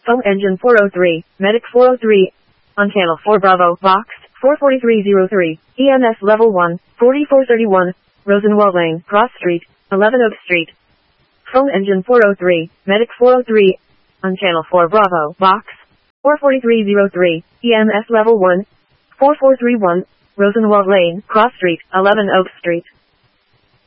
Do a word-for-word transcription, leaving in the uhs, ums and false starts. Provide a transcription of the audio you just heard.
Phone engine four oh three, medic four oh three, on channel four Bravo, box, four forty-three oh three, E M S level one, forty-four thirty-one, Rosenwald Lane, Cross Street, eleven Oak Street. Phone engine four oh three, medic four oh three, on channel four Bravo, box, four forty-three oh three, E M S level one, four four three one, Rosenwald Lane, Cross Street, eleven Oak Street.